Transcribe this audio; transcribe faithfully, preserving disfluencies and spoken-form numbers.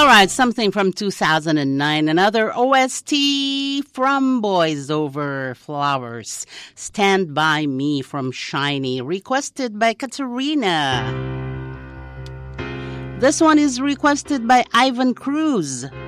right, something from two thousand nine, another O S T from Boys Over Flowers. Stand By Me from Shiny, requested by Katerina. This one is requested by Ivan Cruz.